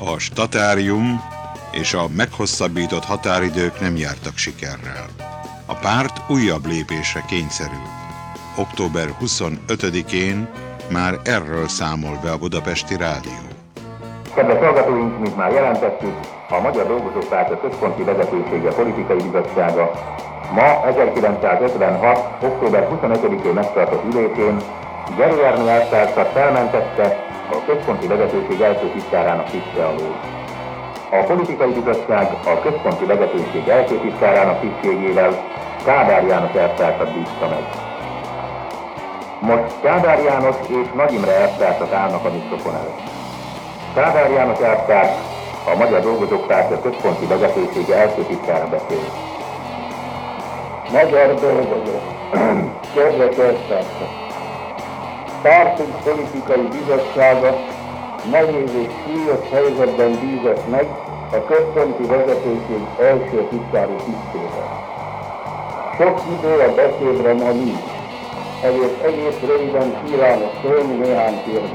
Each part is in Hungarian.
A statárium és a meghosszabbított határidők nem jártak sikerrel. A párt újabb lépésre kényszerült. Október 25-én már erről számol be a Budapesti Rádió. Kedves hallgatóink, mint már jelentettük, a Magyar Dolgozók Pártja Központi Vezetősége Politikai Bizottsága ma 1956. október 25-én megtartott ülésén Gery Ernő elvtársat felmentette a Központi Vezetőség első titkárának tisztje alól. A Politikai Bizottság a Központi Vezetőség első titkárának tisztségével Kádár János elvtársat bízta meg. Most Kádár János és Nagy Imre elvtársak állnak a mikrofon előtt. Kádár János elvtárs a Magyar Dolgozók Pártja Központi Vezetősége első titkára beszél. Magyar dolgozók, kedves elvtársak! Pártunk Politikai Bizottsága nehéz és súlyos helyzetben bízott meg a Központi Vezetőség első titkári tisztsével. Sok idő a beszédre ma nincs, ezért egész röviden kívánok szólni néhány kérdést.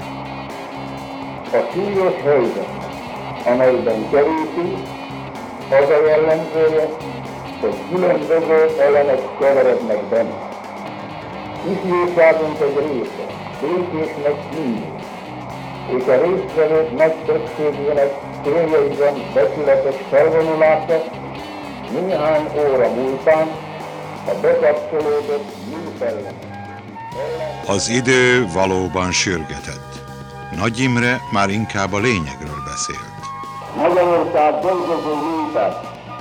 A súlyos helyzet, amelyben kerültünk, az a jellemzője, hogy különböző elemek keverednek benne. Ifjúságunk egy része, békésnek mindig, és a résztvevők nagy többségének céljaiban becsületes felvonulása néhány óra múltán a bekapcsolódott műfellem. Az idő valóban sürgetett. Nagy Imre már inkább a lényegről beszélt. Magyarország dolgozó munkát,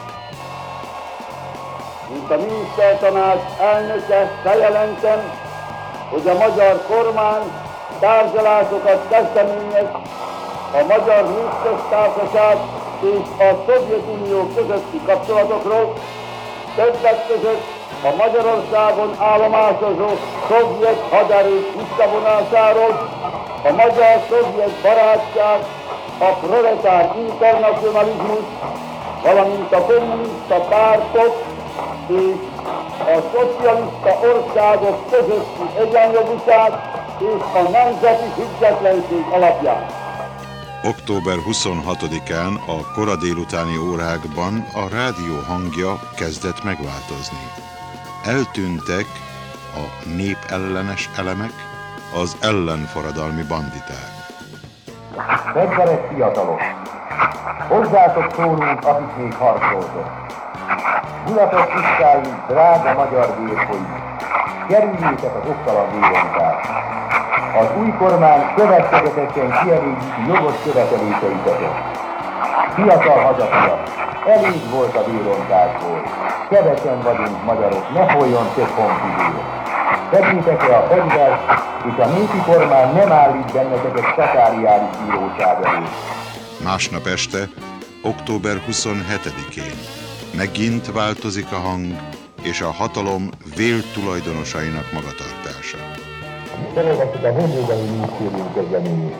mint a minisztertanács elnöke fejelentem, hogy a magyar kormány tárgyalásokat kezdeményez a Magyar Népköztársaság és a Szovjetunió közötti kapcsolatokról, többek között a Magyarországon állomásozó szovjet haderő visszavonásáról, a magyar-szovjet barátság, a proletár internacionalizmus, valamint a kommunista pártok és a szocialista országok közötti egyenjogúság és a nemzeti függetlenség alapján. Október 26-án a kora délutáni órákban a rádió hangja kezdett megváltozni. Eltűntek a népellenes elemek, az ellenforradalmi banditák. Fegyveres fiatalok! Hozzátok szólunk, akik még harcoltok! Budapest utcáin drága magyar vér folyik. Kerüljétek az oktalan vérontást! Az új kormány következetesen kielégíti jogos követeléseiket. Fiatal hazafiak, elég volt a vérontásból. Kevesen vagyunk magyarok, ne folyjon több honfidő. Tegyétek le a fegyvert, és a népi kormány nem állít benneteket statáriális bíróság elé. Másnap este, október 27-én megint változik a hang és a hatalom vélt tulajdonosainak magatartása. Felolvassuk a Honvédelmi Minisztérium közleményét.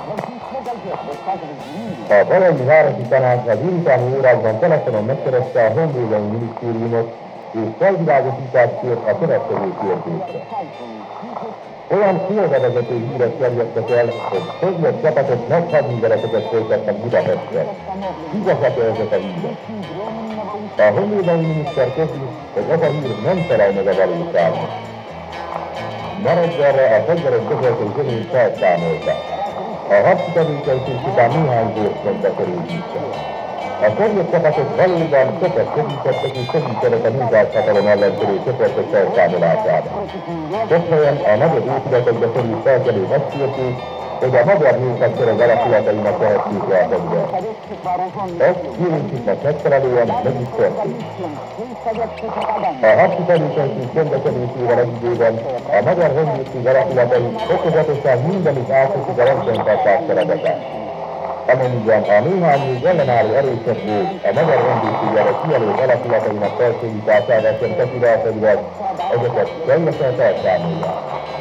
A Baranyi Városi Tanács a délutáni órákban telefonon megkereste a Honvédelmi Minisztériumot és felvilágosítást kért a következő kérdésre. Olyan félrevezető hírek terjedtek el, hogy szovjet csapatok nagy hadműveleteket folytatnak Budapestre. Igazak ezek a hírek? A honvédelmi miniszter közül, hogy ez a hír nem felel meg a valóságnak. Ma reggelre a fegyveres közöltők közül felszámoltak. A harci tevékenység után néhány vérszöntbe kerültünk. A szovjet csapatok valóban sokat segítettek és segítenek a munkáshatalom ellen törő csoportok felszámolásában. Sok helyen a nagyobb épületekbe került felkelők azt kérték, hogy a magyar népesszereg alakulatainak vehették le a fegyvert. Ez kérésüknek megfelelően meg is történt. A harci tevékenység csendeskedésével egy időben a magyar rendőrség alakulatai fokozatosan mindenütt áteszik a rendfenntartás feladatát. Amennyiben a néhány még ellenálló erősebb volt a magyar rendőrségre kijelölt alakulatainak felszólításával sem teszi le a fegyvert, ezeket teljesen felszámolják.